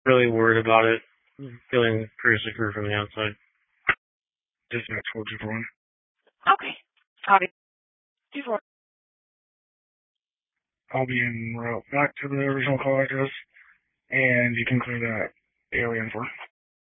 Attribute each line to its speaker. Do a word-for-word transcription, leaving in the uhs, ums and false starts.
Speaker 1: really worried about it. Feeling pretty secure from the outside.
Speaker 2: Dispatch four two four one.
Speaker 3: Okay. Copy. two four.
Speaker 2: I'll be en route back to the original call address, and you can clear that area in for.